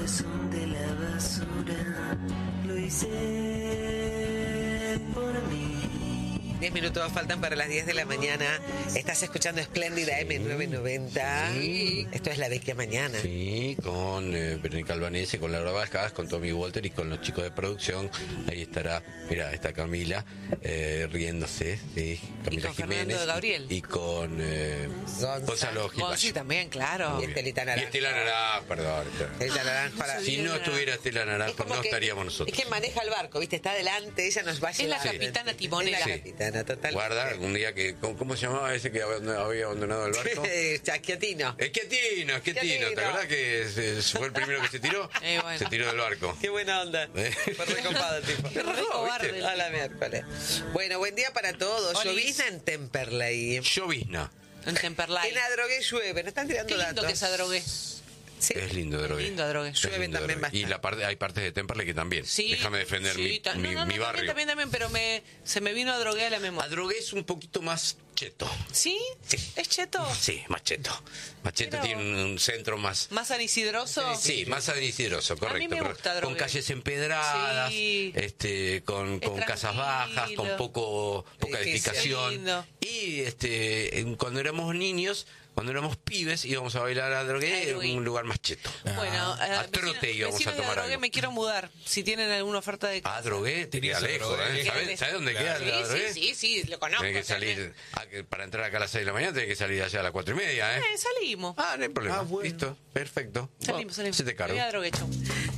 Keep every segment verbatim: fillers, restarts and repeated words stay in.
son de la basura, lo hice por mí. Diez minutos faltan para las diez de la mañana. Estás escuchando Espléndida eme novecientos noventa. Sí. Esto es La Vecchia Mañana. Sí, con eh, Verónica Albanese, con Laura Vázquez, con Tommy Walter y con los chicos de producción. Ahí estará, mira, está Camila eh, riéndose, sí, Camila Y con Jiménez. Fernando Gabriel. Y, y con eh, Gonza. Gonzalo Gil Gonzi Valle. también, claro. Y Estelita Y Naranja. Estela Naranja, perdón. Ella naranja. Si no estuviera Estela Es Naranja, como no que- estaríamos nosotros. Es que maneja el barco, ¿viste? Está adelante, ella nos va a Es la llevar. capitana Es timonera. la Sí. capitana, total. Guarda, un día que, ¿cómo, cómo se llamaba ese que había había abandonado el barco? Chaquiatino. Esquiatino, Esquiatino, ¿te Esquiatino. acuerdas que se- fue el primero que se tiró? Eh, bueno. Se tiró del barco. Qué buena onda. Eh. Fue recopado el tipo. Qué re cobarde el A la tipo. miércoles. Bueno, buen día para todos. Olis. Llovizna en Temperley. Llovizna. En Temperley. En Adrogué llueve. No están tirando Qué lindo datos. que es Adrogué. Sí. Es lindo Adrogué. lindo Adrogué. Es Llueve lindo también Adrogué. Y bastante. la parte, hay partes de Temperley que también. Sí. Déjame defender Sí, mi, ta- mi, no, no, no, mi barrio. También, también, también, pero me, se me vino Adrogué a la memoria. Adrogué es un poquito más cheto. ¿Sí? Sí. ¿Es cheto? Sí, más cheto. Más cheto, Mira tiene un, un centro más... ¿Más anisidroso? Sí, más San Isidroso, correcto. me pero gusta con Adrogué. calles empedradas, Sí. este, con, Es con casas tranquilo. bajas, con poco poca Edificio. edificación. Lindo. Y este, en- cuando éramos niños, cuando éramos pibes, íbamos a bailar a Adrogué en Adrogué. un lugar más cheto. Bueno, eh, A trote íbamos vecinos a de tomar Adrogué, algo. me quiero mudar. Si tienen alguna oferta de... A Adrogué te queda Irías a lejos, Adrogué. ¿eh? ¿Sabes, ¿Sabes dónde queda el Adrogué? Sí, sí, sí, sí, lo conozco. Tenés que salir, ah, que para entrar acá a las seis de la mañana tenés que salir allá a las cuatro y media, ¿eh? Eh, salimos. Ah, no hay problema. Ah, bueno. Listo, perfecto. Salimos, Bueno, salimos. Se te Me cargo. voy a Adrogué, chau.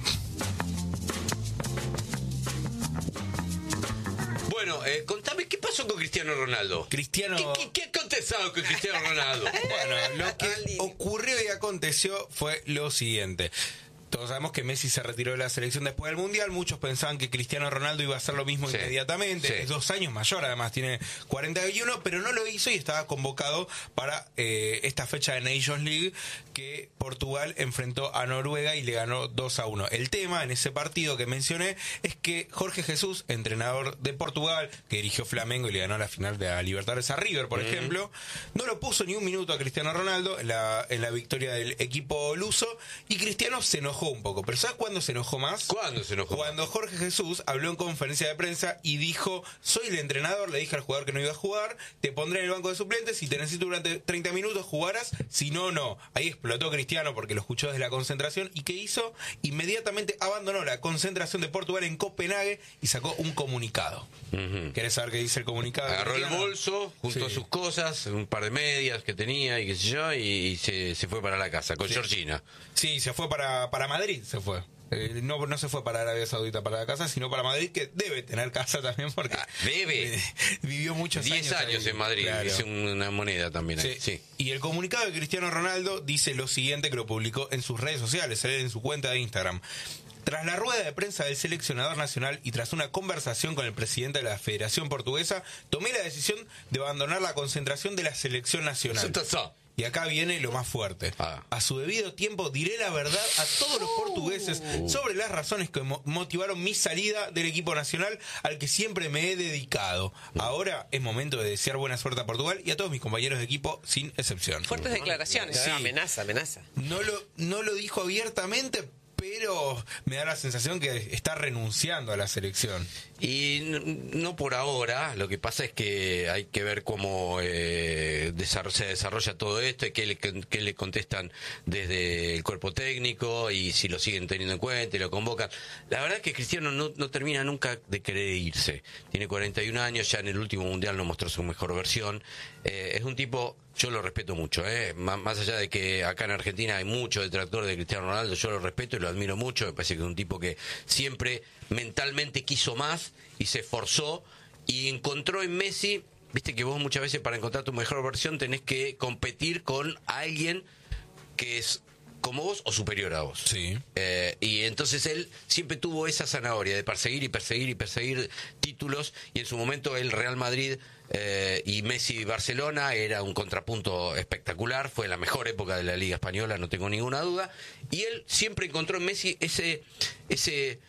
Bueno, eh, contame, ¿qué pasó con Cristiano Ronaldo? Cristiano. ¿Qué, qué, qué ha acontecido con Cristiano Ronaldo? Bueno, lo que Ali. ocurrió y aconteció fue lo siguiente. Todos sabemos que Messi se retiró de la selección después del Mundial. Muchos pensaban que Cristiano Ronaldo iba a hacer lo mismo Sí. inmediatamente. Sí. Es dos años mayor, además tiene cuarenta y uno, pero no lo hizo y estaba convocado para eh, esta fecha de Nations League que Portugal enfrentó a Noruega y le ganó dos a uno. El tema en ese partido que mencioné es que Jorge Jesús, entrenador de Portugal, que dirigió Flamengo y le ganó la final de la Libertadores a River, por ejemplo, no lo puso ni un minuto a Cristiano Ronaldo en la, en la victoria del equipo luso y Cristiano se enojó un poco. Pero ¿sabes cuándo se enojó más? ¿Cuándo se enojó? Cuando Jorge Jesús habló en conferencia de prensa y dijo: soy el entrenador, le dije al jugador que no iba a jugar, te pondré en el banco de suplentes, si te necesito durante treinta minutos jugarás, si no, no. Ahí explotó Cristiano porque lo escuchó desde la concentración y ¿qué hizo? Inmediatamente abandonó la concentración de Portugal en Copenhague y sacó un comunicado. Ujú. ¿Querés saber qué dice el comunicado? de Agarró el Cristiano? bolso, juntó Sí. sus cosas, un par de medias que tenía y qué sé yo, y, y se, se fue para la casa con Sí. Georgina. Sí, se fue para, para Madrid, se fue. Eh, no, no se fue para Arabia Saudita para la casa, sino para Madrid, que debe tener casa también porque Ah, debe. eh, vivió muchos Diez años años ahí. en Madrid, Claro. hice una moneda también ahí. Sí. Sí. Y el comunicado de Cristiano Ronaldo dice lo siguiente, que lo publicó en sus redes sociales, en su cuenta de Instagram. Tras la rueda de prensa del seleccionador nacional y tras una conversación con el presidente de la Federación Portuguesa, tomé la decisión de abandonar la concentración de la selección nacional. Eso está- Y acá viene lo más fuerte. Ah. A su debido tiempo diré la verdad a todos los portugueses sobre las razones que mo- motivaron mi salida del equipo nacional al que siempre me he dedicado. Ahora es momento de desear buena suerte a Portugal y a todos mis compañeros de equipo sin excepción. Fuertes declaraciones. Sí. Amenaza, amenaza. No lo, no lo dijo abiertamente, pero me da la sensación que está renunciando a la selección. Y n- no por ahora, lo que pasa es que hay que ver cómo eh, desar- se desarrolla todo esto y qué le, qué le contestan desde el cuerpo técnico y si lo siguen teniendo en cuenta y lo convocan. La verdad es que Cristiano no, no termina nunca de querer irse. Tiene cuarenta y un años, ya en el último mundial no mostró su mejor versión. Eh, es un tipo, yo lo respeto mucho, ¿eh? Má- más allá de que acá en Argentina hay mucho detractor de Cristiano Ronaldo, yo lo respeto y lo admiro mucho. Me parece que es un tipo que siempre mentalmente quiso más y se esforzó y encontró en Messi, viste que vos muchas veces para encontrar tu mejor versión tenés que competir con alguien que es como vos o superior a vos. Sí. Eh, y entonces él siempre tuvo esa zanahoria de perseguir y perseguir y perseguir títulos, y en su momento el Real Madrid eh, y Messi Barcelona era un contrapunto espectacular, fue la mejor época de la Liga Española, no tengo ninguna duda, y él siempre encontró en Messi ese ese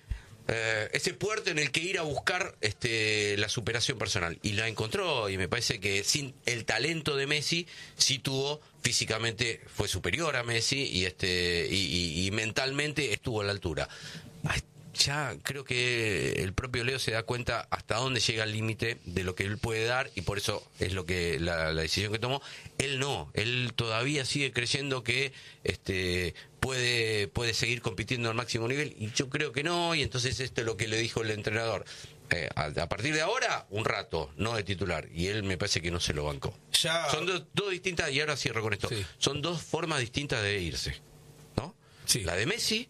eh, ese puerto en el que ir a buscar este, la superación personal. Y la encontró, y me parece que sin el talento de Messi, sí tuvo, físicamente fue superior a Messi y, este, y, y, y mentalmente estuvo a la altura. Ay, ya creo que el propio Leo se da cuenta hasta dónde llega el límite de lo que él puede dar, y por eso es lo que la, la decisión que tomó. Él no, él todavía sigue creyendo que este puede puede seguir compitiendo al máximo nivel, y yo creo que no, y entonces esto es lo que le dijo el entrenador. Eh, a, a partir de ahora, un rato, no de titular, y él me parece que no se lo bancó. Ya... Son dos, dos distintas, y ahora cierro con esto, Sí. son dos formas distintas de irse, ¿no? Sí. La de Messi,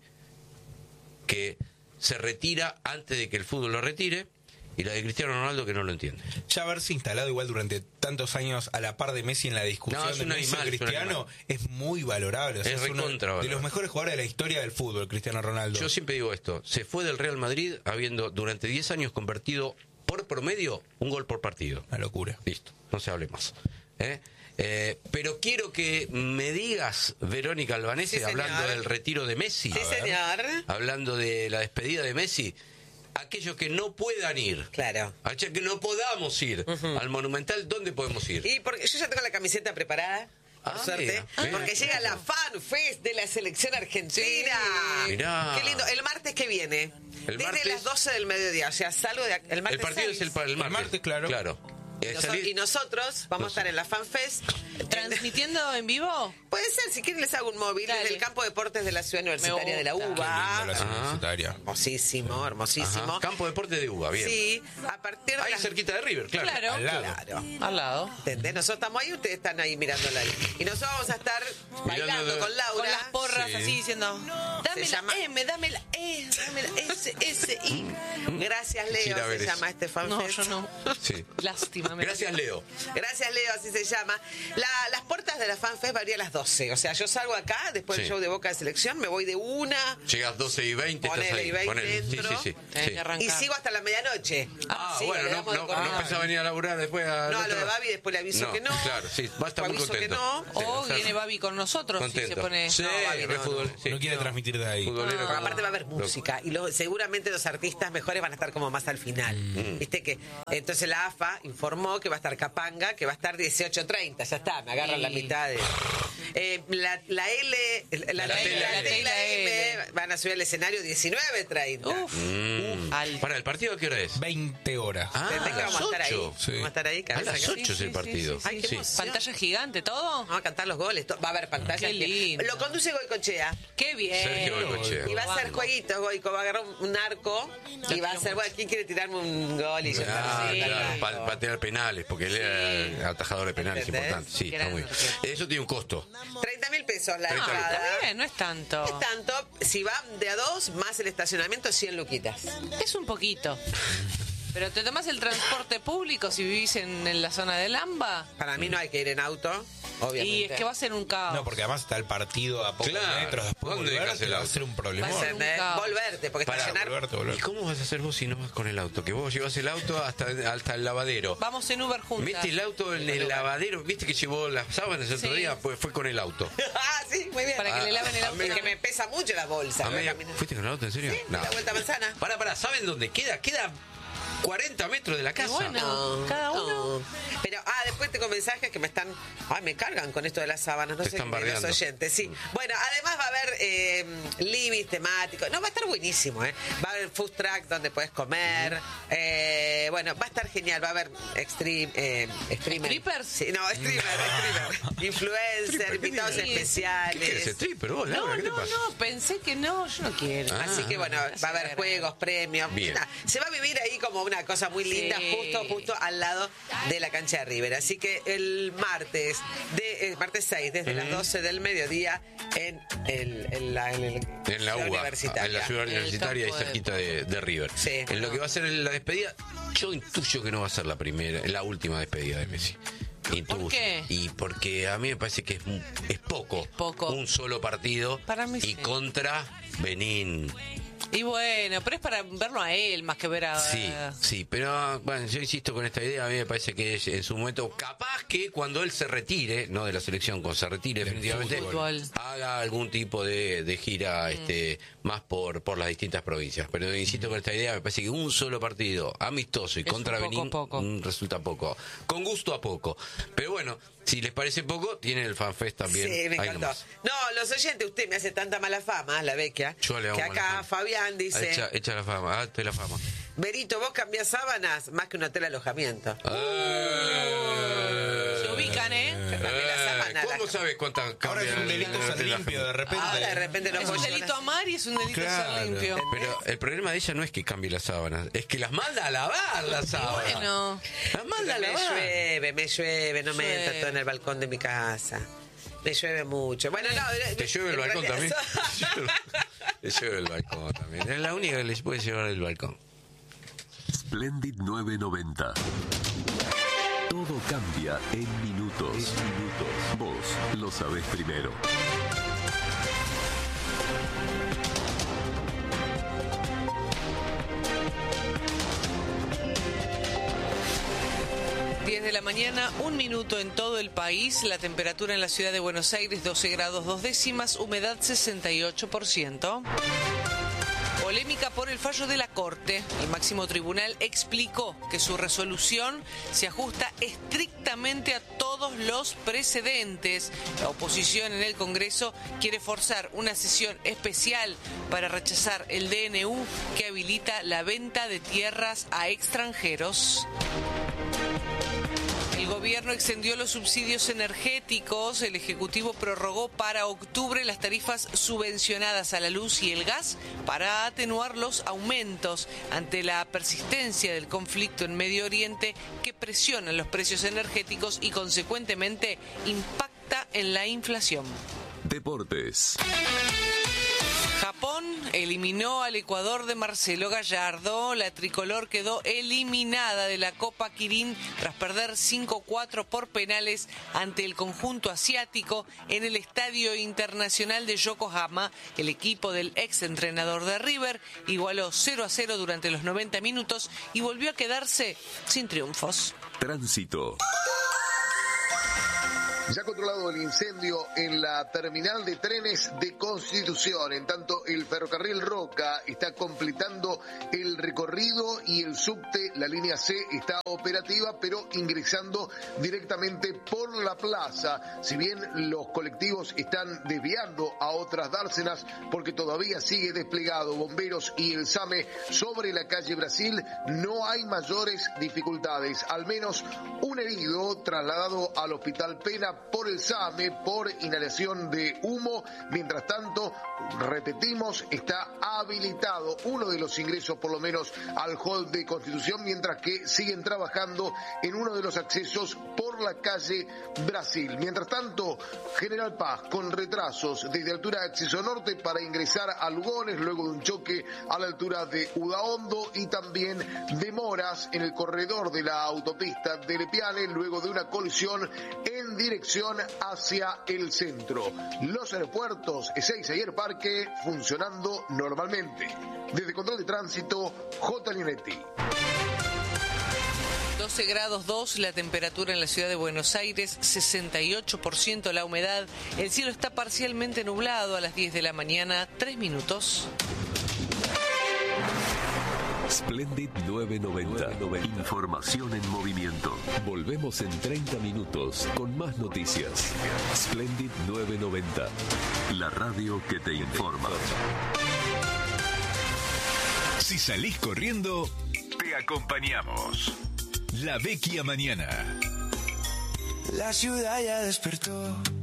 que se retira antes de que el fútbol lo retire, y la de Cristiano Ronaldo, que no lo entiende. Ya haberse instalado igual durante tantos años a la par de Messi en la discusión No, es de un Messi animal, y es un Cristiano animal. es muy valorable. O sea, Es es uno recontra de valorable. los mejores jugadores de la historia del fútbol, Cristiano Ronaldo. Yo siempre digo esto, se fue del Real Madrid habiendo durante diez años convertido por promedio un gol por partido. Una locura. Listo, no se hable más. ¿Eh? Eh, pero quiero que me digas, Verónica Albanese, Sí, señor. hablando del retiro de Messi, Sí, señor. hablando de la despedida de Messi, aquellos que no puedan ir, Claro. aquellos que no podamos ir al Monumental, ¿dónde podemos ir? Y porque yo ya tengo la camiseta preparada. Por Ah, suerte, mira, mira. porque llega la Fan Fest de la selección argentina. Sí. Mirá. Qué lindo. El martes que viene, El desde martes- las doce del mediodía, o sea, salgo de el martes El partido seis. es el, pa- el martes. martes, claro. Claro. Eh, Y noso- salir- y nosotros vamos a estar en la Fan Fest. ¿Transmitiendo en vivo? Puede ser, si quieren les hago un móvil Dale. desde el campo de deportes de la ciudad universitaria Me de la gusta. Qué lindo UBA. la ciudad Ajá. universitaria. Hermosísimo, hermosísimo. Ajá. Campo de Deporte de Uva, bien. Sí, a partir de Ahí las... cerquita de River, claro. Claro. Al lado. Claro. Al lado. ¿Entendés? Nosotros estamos ahí, ustedes están ahí mirándola ahí. Y nosotros vamos a estar bailando de- con Laura. Con las porras Sí. así diciendo, dame Se la llama- M, dame la E, dame la S, S, I. Gracias, Leo, Quisiera ver se eso. llama este fan No, fest. yo no. Sí. Lástima. me Gracias, Leo. Gracias, Leo, así se llama. La- las puertas de la FanFest van a abrir a las doce. O sea, yo salgo acá, después del Sí. show de Boca de Selección, me voy de una Llegas doce y veinte, estás Ponele ahí. y veinte Ponele. Sí, dentro. sí, sí. Tenés Sí. que arrancar. y sigo hasta la medianoche. Ah, Sí, bueno, le no, damos de no, cortar. no pensaba venir a laburar después a... No, a lo de Babi después le aviso que no. Claro, sí, va a estar muy Aviso que contento. no. Sí, O va a estar viene Babi con nosotros contento. si se pone... Sí, No, Babi, re no, fútbol- no. sí. No quiere transmitir de ahí. Futbolero Porque como- aparte va a haber música y luego seguramente los artistas mejores van a estar como más al final. Mm. Viste que entonces la A F A informó que va a estar Capanga, que va a estar dieciocho treinta, ya está, me agarran Sí. la mitad de eh, la, la L, la, La T, T, la la T T y la L. M van a subir al escenario diecinueve treinta. Uf. Mm. Al- Para, ¿el partido a qué hora es? veinte horas. Ah, ¿Entendés que a vamos a las estar ahí? ocho. Sí. Vamos a estar ahí, A cabeza las acá. ocho es el sí, partido. sí, sí, Ay, qué Sí. emoción. Pantalla gigante, ¿todo? Vamos a cantar los goles, to- va a haber pantalla. Qué lindo. Lo conduce Goicochea. Qué bien. Sergio Goicoechea. Y va a hacer jueguitos, Goico, va a agarrar un, un arco y va a hacer, bueno, ¿quién quiere tirarme un gol? Y yo Ah, Sí. claro, pa- patear penales, porque él era atajador de penales ¿Entendés? importante. Sí, está Gran muy bien. arquero. Eso tiene un costo. treinta mil pesos la treinta entrada. Está bien, no es tanto. Es tanto, si van de a dos, más el estacionamiento, cien luquitas. Es un poquito. Pero te tomás el transporte público si vivís en, en la zona del AMBA. Para mí no hay que ir en auto, obviamente. Y es que va a ser un caos. No, porque además está el partido a pocos Claro. metros. Después ¿Dónde volver, dejas el te va a auto? ser un problema. Va a ser un ¿Entendés? caos. Volverte, porque Pará, está llenar. Volverte, ¿Y volverte. cómo vas a hacer vos si no vas con el auto? Que vos llevas el auto hasta, hasta el lavadero. Vamos en Uber juntas. Mete el auto en el lavadero, viste que llevó las sábanas el otro Sí. día, pues fue con el auto. ah, sí, muy bien. Para que Ah, le laven el a auto. media- Que me pesa mucho la bolsa. A ¿no? media- Caminar. ¿Fuiste con el auto, en serio? Sí, la vuelta a manzana. Pará, pará, ¿saben dónde queda? Queda cuarenta metros de la casa. bueno. Cada uno. Pero, ah, después tengo mensajes que me están. Ay, me cargan con esto de las sábanas. No Te sé están qué, los bardeando. oyentes, sí. Bueno, además va a haber eh, living temático. No, va a estar buenísimo, ¿eh? Va a haber food truck donde puedes comer. Eh, bueno, va a estar genial. Va a haber extreme, eh, streamer. ¿Strippers? Sí, no, streamer, streamer. Influencer, invitados tiene? especiales. ¿Qué quieres, stripper vos, Laura? No, ¿Qué te no, pasa? no, pensé que no, yo no quiero. Ah. Así que bueno, va a haber juegos, premios. Bien. Nada, se va a vivir ahí como una cosa muy linda, Sí. justo, justo al lado de la cancha de River. Así que el martes, de, el martes seis, desde las doce del mediodía, en, el, en la, en el- En la ciudad U B A, universitaria. en la ciudad En el universitaria y campo de- cerquita de, de River. Sí. En lo que va a ser la despedida, yo intuyo que no va a ser la primera, la última despedida de Messi. Intuyo. ¿Por qué? Y porque a mí me parece que es, mu- es poco, Es poco. un solo partido Para mí y sí. contra Benín. Y bueno, pero es para verlo a él más que ver a... Sí, sí, pero bueno, yo insisto con esta idea, a mí me parece que es, en su momento, capaz que cuando él se retire, no de la selección, cuando se retire definitivamente, fútbol. haga algún tipo de, de gira mm. este más por, por las distintas provincias. Pero insisto con esta idea, me parece que un solo partido amistoso y es contra poco, Benín poco. resulta poco. Con gusto a poco. Pero bueno, si les parece poco, tienen el FanFest también. Sí, me Ahí encantó. nomás. No, los oyentes, usted me hace tanta mala fama, la Vecchia, Yo le hago que mala acá fama. Fabián dice, Echa, echa la fama, hazte la fama. Berito, vos cambiás sábanas más que un hotel alojamiento. Eh, Se ubican, ¿eh? Cambié la sábana, ¿Cómo la- sabes cuántas Ahora es cambian un delito la- ser la- limpio, de repente. Ahora de repente no Es puedo un llevar- delito amar y es un delito Claro. ser limpio. Pero el problema de ella no es que cambie las sábanas, es que las manda a lavar las sábanas. Bueno, Las manda a me lavar. llueve, me llueve, no me Llueve. entra todo en el balcón de mi casa. Me llueve mucho. Bueno, no. ¿Te llueve el en balcón también? realidad- Te llueve el balcón también. Es la única que les puede llevar el balcón. Splendid novecientos noventa. Todo cambia en minutos. En minutos. Vos lo sabés primero. diez de la mañana, un minuto en todo el país. La temperatura en la ciudad de Buenos Aires, doce grados dos décimas, humedad sesenta y ocho por ciento. Polémica por el fallo de la Corte. El máximo tribunal explicó que su resolución se ajusta estrictamente a todos los precedentes. La oposición en el Congreso quiere forzar una sesión especial para rechazar el D N U que habilita la venta de tierras a extranjeros. El gobierno extendió los subsidios energéticos. El Ejecutivo prorrogó para octubre las tarifas subvencionadas a la luz y el gas para atenuar los aumentos ante la persistencia del conflicto en Medio Oriente que presiona los precios energéticos y consecuentemente impacta en la inflación. Deportes. Japón eliminó al Ecuador de Marcelo Gallardo. La tricolor quedó eliminada de la Copa Kirin tras perder cinco cuatro por penales ante el conjunto asiático en el Estadio Internacional de Yokohama. El equipo del ex entrenador de River igualó cero a cero durante los noventa minutos y volvió a quedarse sin triunfos. Tránsito. Ya controlado el incendio en la terminal de trenes de Constitución. En tanto, el ferrocarril Roca está completando el recorrido y el subte, la línea C, está operativa, pero ingresando directamente por la plaza. Si bien los colectivos están desviando a otras dársenas, porque todavía sigue desplegado bomberos y el SAME sobre la calle Brasil, no hay mayores dificultades. Al menos un herido trasladado al Hospital Pena por el SAME por inhalación de humo. Mientras tanto, repetimos, está habilitado uno de los ingresos por lo menos al hall de Constitución, mientras que siguen trabajando en uno de los accesos por la calle Brasil. Mientras tanto, General Paz con retrasos desde altura de acceso norte para ingresar a Lugones luego de un choque a la altura de Udaondo y también demoras en el corredor de la autopista de Lepiane luego de una colisión en dirección hacia el centro. Los aeropuertos Ezeiza y Air Parque funcionando normalmente. Desde Control de Tránsito, J. Linetti. doce grados dos la temperatura en la ciudad de Buenos Aires, sesenta y ocho por ciento la humedad. El cielo está parcialmente nublado a las diez de la mañana, tres minutos. Splendid novecientos noventa. Información en movimiento. Volvemos en treinta minutos con más noticias. Splendid novecientos noventa. La radio que te informa. Si salís corriendo, te acompañamos. La Vecchia Mañana. La ciudad ya despertó.